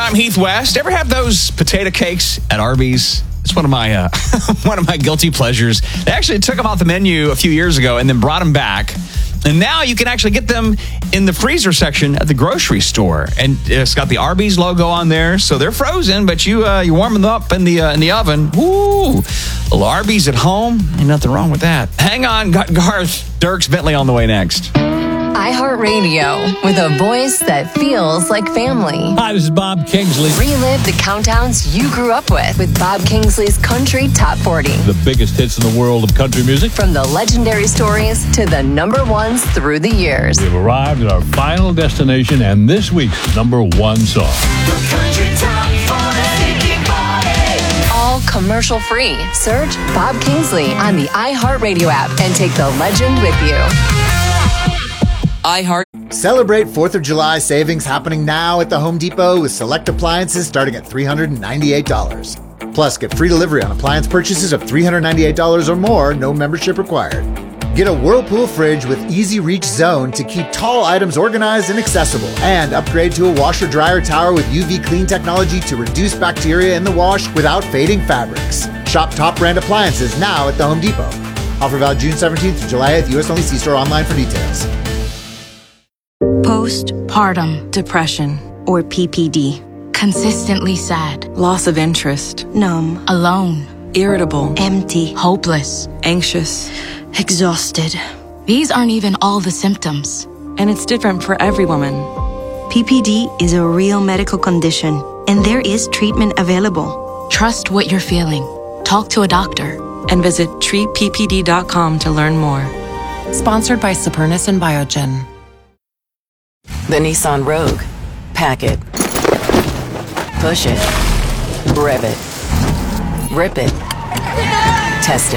I'm Heath West. Ever have those potato cakes at Arby's? It's one of my one of my guilty pleasures. They actually took them off the menu a few years ago and then brought them back. And now you can actually get them in the freezer section at the grocery store. And it's got the Arby's logo on there, so they're frozen, but you warm them up in the oven. Woo! Little Arby's at home, ain't nothing wrong with that. Hang on, got Garth Dierks Bentley on the way next. iHeartRadio, with a voice that feels like family. Hi, this is Bob Kingsley. Relive the countdowns you grew up with Bob Kingsley's Country Top 40. The biggest hits in the world of country music. From the legendary stories to the number ones through the years. We've arrived at our final destination and this week's number one song. The Country Top 40. All commercial free. Search Bob Kingsley on the iHeartRadio app and take the legend with you. iHeart. Celebrate 4th of July savings happening now at the Home Depot with select appliances starting at $398. Plus, get free delivery on appliance purchases of $398 or more, no membership required. Get a Whirlpool fridge with Easy Reach Zone to keep tall items organized and accessible. And upgrade to a washer-dryer tower with UV clean technology to reduce bacteria in the wash without fading fabrics. Shop top brand appliances now at the Home Depot. Offer valid June 17th to July 8th. U.S. only. See store online for details. Postpartum depression, or PPD. Consistently sad. Loss of interest. Numb. Alone. Irritable. Empty. Hopeless. Anxious. Exhausted. These aren't even all the symptoms. And it's different for every woman. PPD is a real medical condition, and there is treatment available. Trust what you're feeling. Talk to a doctor. And visit treatppd.com to learn more. Sponsored by Supernus and Biogen. The Nissan Rogue. Pack it. Push it. Rev it. Rip it. Test it.